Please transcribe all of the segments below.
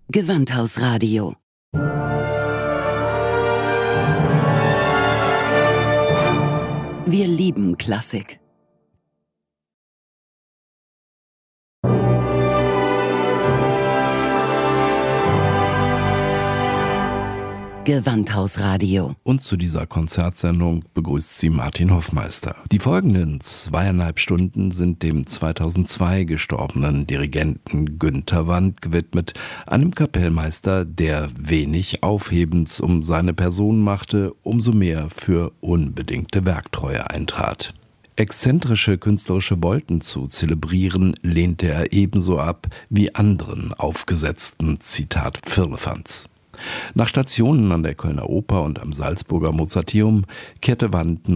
Gewandhausradio. Wir lieben Klassik. Gewandhausradio. Und zu dieser Konzertsendung begrüßt sie Martin Hoffmeister. Die folgenden 2,5 Stunden sind dem 2002 gestorbenen Dirigenten Günter Wandt gewidmet, einem Kapellmeister, der wenig Aufhebens um seine Person machte, umso mehr für unbedingte Werktreue eintrat. Exzentrische künstlerische Wolken zu zelebrieren, lehnte er ebenso ab wie anderen aufgesetzten, Zitat, Firlefanz. Nach Stationen an der Kölner Oper und am Salzburger Mozarteum kehrte Wandt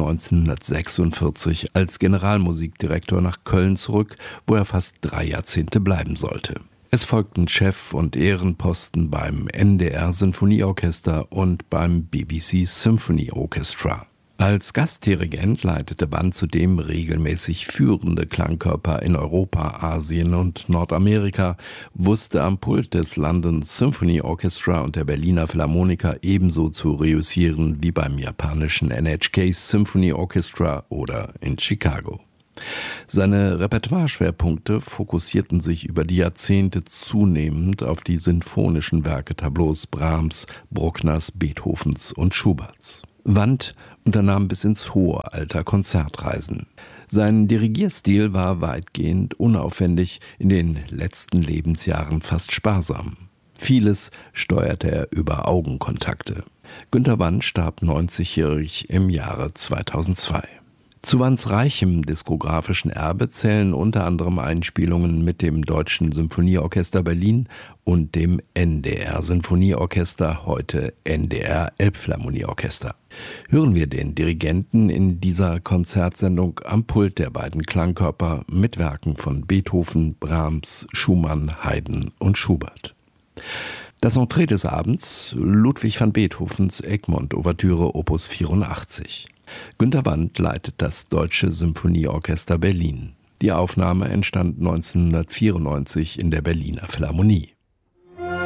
1946 als Generalmusikdirektor nach Köln zurück, wo er fast 3 Jahrzehnte bleiben sollte. Es folgten Chef- und Ehrenposten beim NDR Sinfonieorchester und beim BBC Symphony Orchestra. Als Gastdirigent leitete Wandt zudem regelmäßig führende Klangkörper in Europa, Asien und Nordamerika, wusste am Pult des London Symphony Orchestra und der Berliner Philharmoniker ebenso zu reüssieren wie beim japanischen NHK Symphony Orchestra oder in Chicago. Seine Repertoireschwerpunkte fokussierten sich über die Jahrzehnte zunehmend auf die sinfonischen Werke-Tableaus Brahms, Bruckners, Beethovens und Schuberts. Wandt unternahm bis ins hohe Alter Konzertreisen. Sein Dirigierstil war weitgehend unaufwendig, in den letzten Lebensjahren fast sparsam. Vieles steuerte er über Augenkontakte. Günter Wandt starb 90-jährig im Jahre 2002. Zu Wandts reichem diskografischen Erbe zählen unter anderem Einspielungen mit dem Deutschen Symphonieorchester Berlin und dem NDR Sinfonieorchester, heute NDR Elbphilharmonieorchester. Hören wir den Dirigenten in dieser Konzertsendung am Pult der beiden Klangkörper mit Werken von Beethoven, Brahms, Schumann, Haydn und Schubert. Das Entree des Abends: Ludwig van Beethovens Egmont-Ouvertüre Opus 84. Günter Wandt leitet das Deutsche Symphonieorchester Berlin. Die Aufnahme entstand 1994 in der Berliner Philharmonie.